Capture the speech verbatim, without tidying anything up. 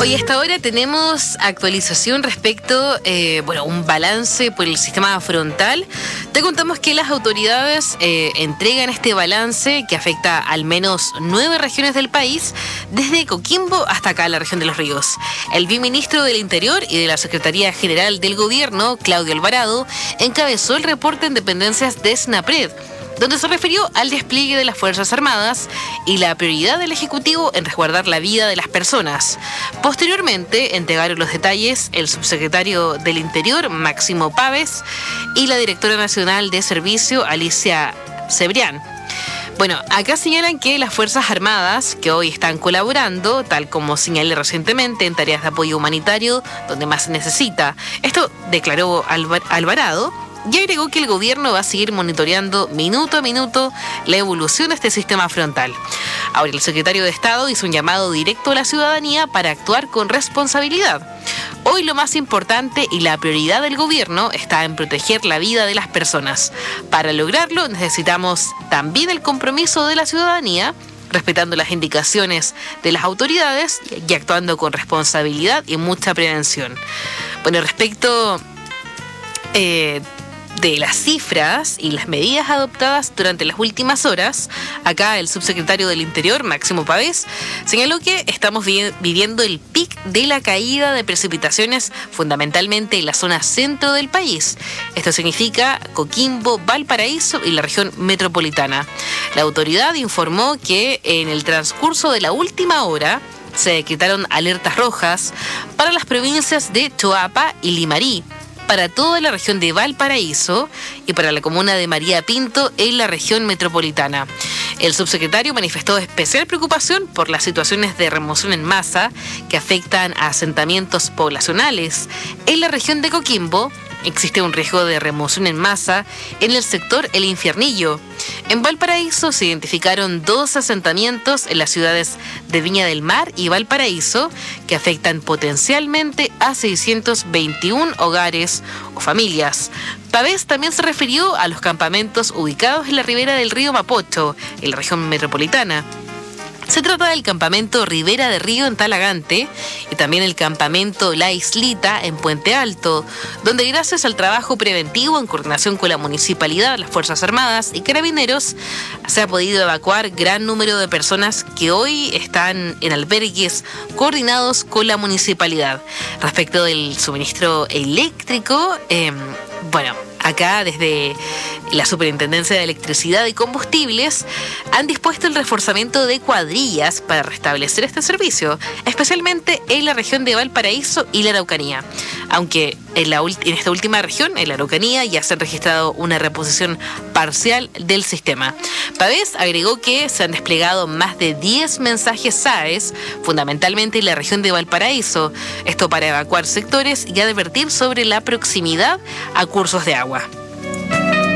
Hoy a esta hora tenemos actualización respecto, eh, bueno, un balance por el sistema frontal. Te contamos que las autoridades eh, entregan este balance que afecta al menos nueve regiones del país, desde Coquimbo hasta acá, la región de Los Ríos. El viceministro del Interior y de la Secretaría General del Gobierno, Claudio Alvarado, encabezó el reporte en dependencias de SNAPRED, donde se refirió al despliegue de las Fuerzas Armadas y la prioridad del Ejecutivo en resguardar la vida de las personas. Posteriormente, entregaron los detalles el subsecretario del Interior, Máximo Pávez, y la directora nacional de servicio, Alicia Cebrián. Bueno, acá señalan que las Fuerzas Armadas, que hoy están colaborando, tal como señalé recientemente, en tareas de apoyo humanitario, donde más se necesita. Esto declaró Alvar- Alvarado. Y agregó que el gobierno va a seguir monitoreando minuto a minuto la evolución de este sistema frontal. Ahora, el secretario de Estado hizo un llamado directo a la ciudadanía para actuar con responsabilidad. Hoy lo más importante y la prioridad del gobierno está en proteger la vida de las personas. Para lograrlo necesitamos también el compromiso de la ciudadanía, respetando las indicaciones de las autoridades y actuando con responsabilidad y mucha prevención. Bueno, respecto Eh, de las cifras y las medidas adoptadas durante las últimas horas, acá el subsecretario del Interior, Máximo Pávez, señaló que estamos vi- viviendo el pic de la caída de precipitaciones fundamentalmente en la zona centro del país. Esto significa Coquimbo, Valparaíso y la región metropolitana. La autoridad informó que en el transcurso de la última hora se decretaron alertas rojas para las provincias de Choapa y Limarí, para toda la región de Valparaíso y para la comuna de María Pinto en la región metropolitana. El subsecretario manifestó especial preocupación por las situaciones de remoción en masa que afectan a asentamientos poblacionales. En la región de Coquimbo existe un riesgo de remoción en masa en el sector El Infiernillo. En Valparaíso se identificaron dos asentamientos en las ciudades de Viña del Mar y Valparaíso que afectan potencialmente a seiscientos veintiún hogares o familias. Pávez también se refirió a los campamentos ubicados en la ribera del río Mapocho, en la región metropolitana. Se trata del campamento Ribera de Río en Talagante y también el campamento La Islita en Puente Alto, donde gracias al trabajo preventivo en coordinación con la municipalidad, las Fuerzas Armadas y Carabineros, se ha podido evacuar gran número de personas que hoy están en albergues coordinados con la municipalidad. Respecto del suministro eléctrico, eh, bueno, acá desde la Superintendencia de Electricidad y Combustibles han dispuesto el reforzamiento de cuadrillas para restablecer este servicio, especialmente en la región de Valparaíso y la Araucanía. Aunque en, la, en esta última región, en la Araucanía, ya se ha registrado una reposición parcial del sistema. Pávez agregó que se han desplegado más de diez mensajes S A E S, fundamentalmente en la región de Valparaíso, esto para evacuar sectores y advertir sobre la proximidad a cursos de agua.